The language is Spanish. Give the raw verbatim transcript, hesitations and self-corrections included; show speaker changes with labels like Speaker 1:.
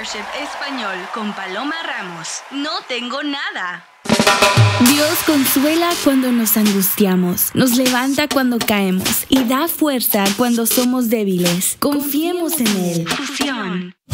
Speaker 1: Mentorship Español con Paloma Ramos. No tengo nada.
Speaker 2: Dios consuela cuando nos angustiamos, nos levanta cuando caemos y da fuerza cuando somos débiles. Confiemos en Él.
Speaker 1: Fusión.